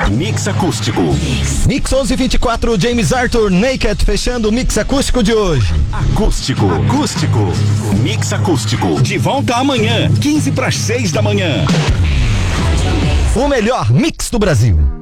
Mix acústico. Mix 1124, James Arthur, Naked, fechando o mix acústico de hoje. Acústico. Mix acústico. De volta amanhã, 5:45 da manhã. O melhor mix do Brasil.